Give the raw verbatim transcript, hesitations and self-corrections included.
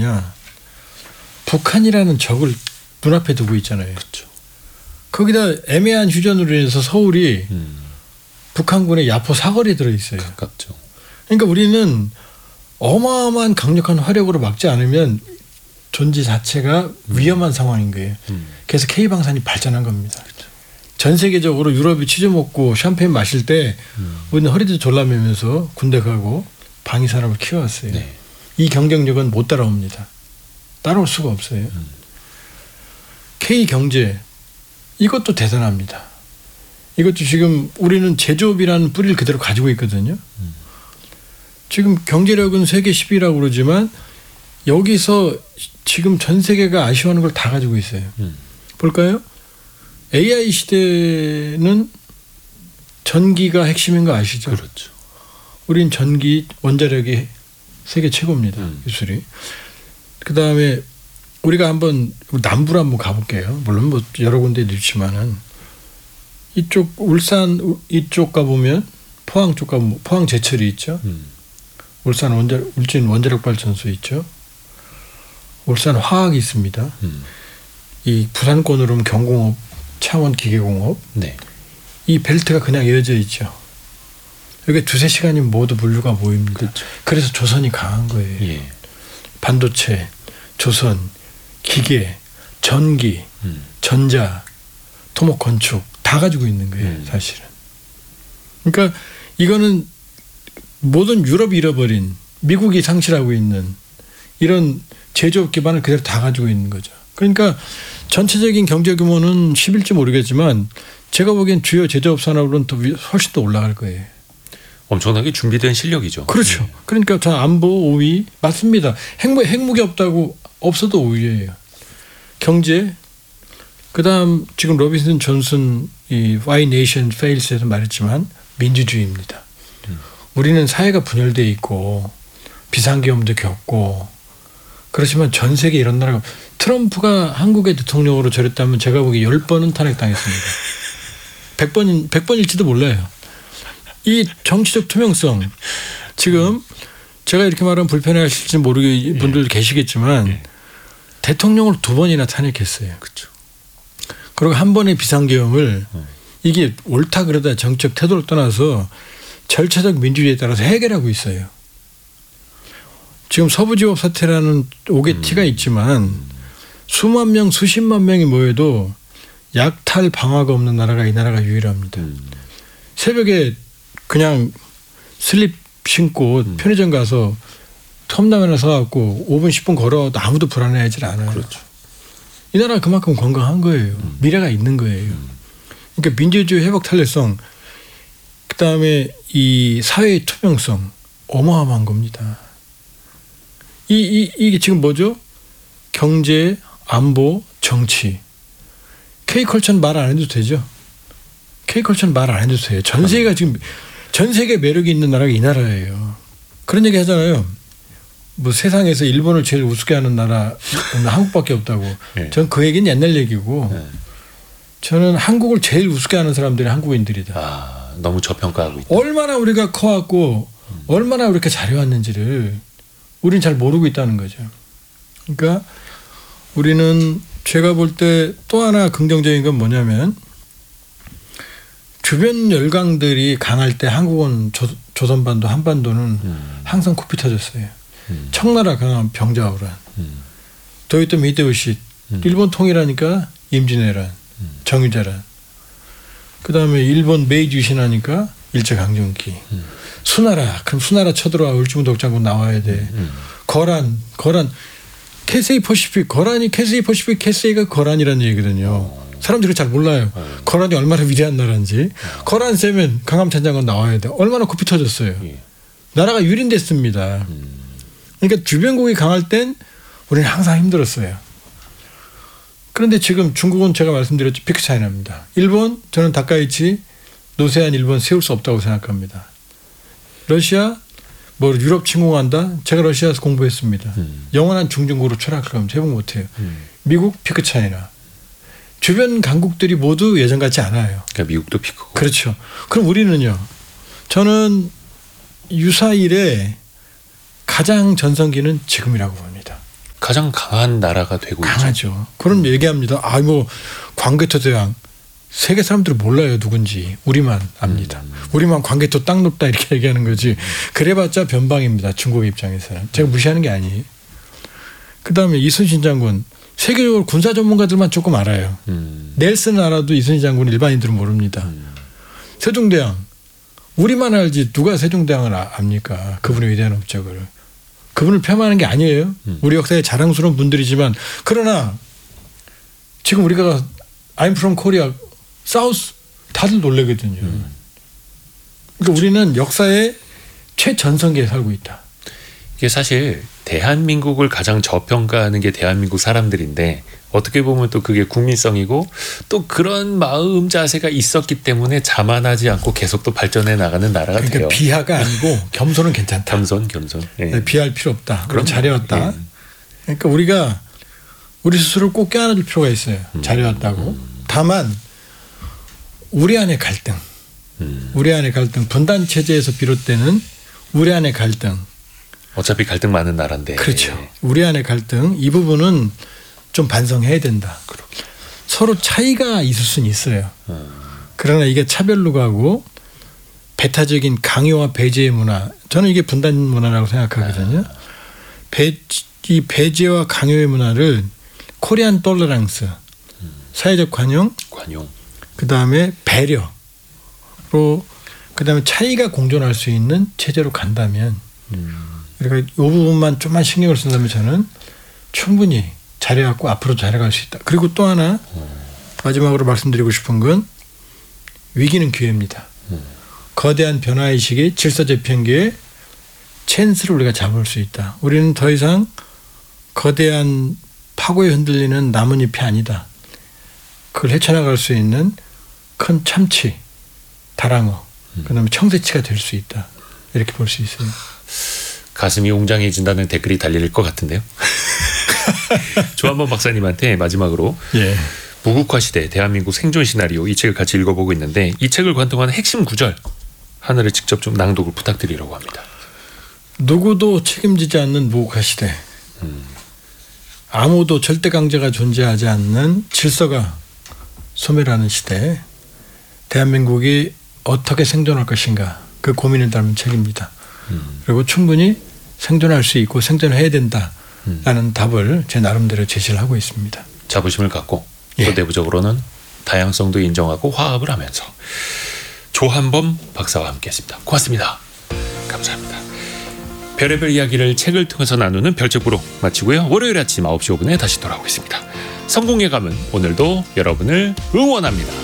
뭐냐. 북한이라는 적을 눈앞에 두고 있잖아요. 그렇죠. 거기다 애매한 휴전으로 인해서 서울이 음. 북한군의 야포 사거리에 들어있어요. 가깝죠. 그러니까 우리는 어마어마한 강력한 화력으로 막지 않으면 존재 자체가 위험한 상황인 거예요. 음. 그래서 K방산이 발전한 겁니다. 그렇죠. 전 세계적으로 유럽이 치즈 먹고 샴페인 마실 때 음. 우리는 허리도 졸라매면서 군대 가고 방위산업을 키워왔어요. 네. 이 경쟁력은 못 따라옵니다. 따라올 수가 없어요. 음. K경제 이것도 대단합니다. 이것도 지금 우리는 제조업이라는 뿌리를 그대로 가지고 있거든요. 음. 지금 경제력은 세계 십 위라고 그러지만 여기서 지금 전 세계가 아쉬워하는 걸 다 가지고 있어요. 음. 볼까요? 에이아이 시대는 전기가 핵심인 거 아시죠? 그렇죠. 우린 전기 원자력이 세계 최고입니다. 음. 기술이. 그다음에 우리가 한번 남부로 한번 가볼게요. 물론 뭐 여러 군데도 있지만은 이쪽 울산 이쪽 가보면 포항 쪽 가보면 포항 제철이 있죠. 음. 울산 원자 울진 원자력 발전소 있죠. 울산 화학이 있습니다. 음. 이 부산권으로 는 경공업, 창원 기계공업. 네. 이 벨트가 그냥 이어져 있죠. 여기 두세 시간이면 모두 물류가 모입니다. 그렇죠. 그래서 조선이 강한 거예요. 예. 반도체, 조선, 기계, 전기, 음. 전자, 토목 건축 다 가지고 있는 거예요. 음. 사실은. 그러니까 이거는 모든 유럽이 잃어버린 미국이 상실하고 있는 이런 제조업 기반을 그대로 다 가지고 있는 거죠. 그러니까 전체적인 경제 규모는 십일지 모르겠지만 제가 보기엔 주요 제조업 산업으로는 더 훨씬 더 올라갈 거예요. 엄청나게 준비된 실력이죠. 그렇죠. 네. 그러니까 저 안보 오 위 맞습니다. 핵무, 핵무기 없다고 없어도 오 위예요. 경제 그다음 지금 로빈슨 존슨 이 Why Nation Fails에서 말했지만 민주주의입니다. 음. 우리는 사회가 분열돼 있고 비상계엄도 겪고 그렇지만 전 세계 이런 나라가 트럼프가 한국의 대통령으로 저랬다면 제가 보기에 열 번은 탄핵당했습니다. 백 번인 백 번일지도 몰라요. 이 정치적 투명성 지금 제가 이렇게 말하면 불편해하실지 모르는 분들 예. 계시겠지만 예. 대통령을 두 번이나 탄핵했어요. 그렇죠. 그리고 한 번의 비상계엄을 음. 이게 옳다 그러다 정책 태도를 떠나서 절차적 민주주의에 따라서 해결하고 있어요. 지금 서부지법 사태라는 오게티가 음. 있지만 수만 명 수십만 명이 모여도 약탈 방화가 없는 나라가 이 나라가 유일합니다. 음. 새벽에 그냥 슬립 신고 음. 편의점 가서 컵라면을 사갖고 오 분 십 분 걸어도 아무도 불안해하지 않아요. 그렇죠. 이 나라가 그만큼 건강한 거예요. 음. 미래가 있는 거예요. 음. 그러니까 민주주의 회복 탄력성 그다음에 이 사회의 투명성 어마어마한 겁니다. 이, 이, 이게 지금 뭐죠? 경제, 안보, 정치. K컬처는 말 안 해도 되죠. K컬처는 말 안 해도 돼요. 전 세계가 지금 전 세계 매력이 있는 나라가 이 나라예요. 그런 얘기 하잖아요. 뭐 세상에서 일본을 제일 우습게 하는 나라는 한국밖에 없다고. 네. 전 그 얘기는 옛날 얘기고 네. 저는 한국을 제일 우습게 하는 사람들이 한국인들이다. 아, 너무 저평가하고 있다. 얼마나 우리가 커왔고 음. 얼마나 이렇게 잘해왔는지를 우리는 잘 모르고 있다는 거죠. 그러니까 우리는 제가 볼 때 또 하나 긍정적인 건 뭐냐면 주변 열강들이 강할 때 한국은 조, 조선반도 한반도는 음. 항상 코피 터졌어요. 음. 청나라 강한 병자호란 음. 도요토미 히데요시 음. 일본 통일하니까 임진왜란 음. 정유자란 그다음에 일본 메이지 유신하니까 일제강점기 음. 수나라 그럼 수나라 쳐들어와 울주문독장군 나와야 돼. 음. 거란 거란 캐세이 퍼시픽 거란이 캐세이 퍼시픽 캐세이가 거란이라는 얘기거든요. 어. 사람들이 잘 몰라요. 어. 거란이 얼마나 위대한 나라인지. 어. 거란 세면 강함찬장군 나와야 돼. 얼마나 코피 터졌어요. 예. 나라가 유린됐습니다. 음. 그러니까 주변국이 강할 땐 우리는 항상 힘들었어요. 그런데 지금 중국은 제가 말씀드렸죠. 빅 차이나입니다. 일본 저는 다카이치 노세한 일본 세울 수 없다고 생각합니다. 러시아 뭐 유럽 침공한다. 제가 러시아에서 공부했습니다. 음. 영원한 중등국으로 추락할 거면 회복 못해요. 음. 미국 피크 차이나. 주변 강국들이 모두 예전 같지 않아요. 그러니까 미국도 피크고. 그렇죠. 그럼 우리는요. 저는 유사일에 가장 전성기는 지금이라고 봅니다. 가장 강한 나라가 되고 강하죠. 있죠. 그런 얘기합니다. 아, 뭐 광개토 대왕 세계 사람들이 몰라요 누군지. 우리만 압니다. 음. 우리만 광개토 땅 높다 이렇게 얘기하는 거지. 그래봤자 변방입니다. 중국 입장에서는. 제가 무시하는 게 아니에요. 그다음에 이순신 장군 세계적으로 군사 전문가들만 조금 알아요. 음. 넬슨 알아도 이순신 장군 일반인들은 모릅니다. 음. 세종대왕 우리만 알지 누가 세종대왕을 아- 압니까? 그분의 위대한 업적을. 그분을 폄하하는 게 아니에요. 음. 우리 역사에 자랑스러운 분들이지만 그러나 지금 우리가 I'm from Korea, 사우스 다들 놀래거든요. 음. 그러니까 우리는 역사의 최전성기에 살고 있다. 이게 사실 대한민국을 가장 저평가하는 게 대한민국 사람들인데 어떻게 보면 또 그게 국민성이고 또 그런 마음 자세가 있었기 때문에 자만하지 않고 계속 또 발전해 나가는 나라가 그러니까 돼요. 비하가 아니고 겸손은 괜찮다. 겸손, 겸손. 예. 네, 비할 필요 없다. 그럼 그럼 잘해왔다. 예. 그러니까 우리가 우리 스스로를 꼭 껴안아줄 필요가 있어요. 잘해왔다고. 다만 우리 안의 갈등, 음. 우리 안의 갈등, 분단 체제에서 비롯되는 우리 안의 갈등. 어차피 갈등 많은 나라인데. 그렇죠. 예. 우리 안의 갈등 이 부분은 좀 반성해야 된다. 그렇게. 서로 차이가 있을 수는 있어요. 음. 그러나 이게 차별로 가고 배타적인 강요와 배제의 문화. 저는 이게 분단 문화라고 생각하거든요. 배, 이 배제와 강요의 문화를 코리안 톨러랑스, 사회적 관용, 관용. 그다음에 배려로 그다음에 차이가 공존할 수 있는 체제로 간다면 음. 그러니까 이 부분만 좀만 신경을 쓴다면 저는 충분히 잘해갖고 앞으로 잘해갈 수 있다. 그리고 또 하나 마지막으로 말씀드리고 싶은 건 위기는 기회입니다. 음. 거대한 변화의식의 질서재편기의 찬스를 우리가 잡을 수 있다. 우리는 더 이상 거대한 파고에 흔들리는 나뭇잎이 아니다. 그걸 헤쳐나갈 수 있는 큰 참치, 다랑어, 음. 그다음에 청새치가 될 수 있다. 이렇게 볼 수 있어요. 가슴이 웅장해진다는 댓글이 달릴 것 같은데요. 조한범 박사님한테 마지막으로 예. 무국화 시대 대한민국 생존 시나리오 이 책을 같이 읽어보고 있는데 이 책을 관통하는 핵심 구절 하나를 직접 좀 낭독을 부탁드리려고 합니다. 누구도 책임지지 않는 무국화 시대. 음. 아무도 절대 강자가 존재하지 않는 질서가 소멸하는 시대에 대한민국이 어떻게 생존할 것인가 그 고민을 담은 책입니다. 음. 그리고 충분히 생존할 수 있고 생존해야 된다라는 음. 답을 제 나름대로 제시를 하고 있습니다. 자부심을 갖고 또 예. 내부적으로는 다양성도 인정하고 화합을 하면서 조한범 박사와 함께했습니다. 고맙습니다. 감사합니다. 별의별 이야기를 책을 통해서 나누는 별책부로 마치고요. 월요일 아침 아홉 시 오 분에 다시 돌아오겠습니다. 성공의 감은 오늘도 여러분을 응원합니다.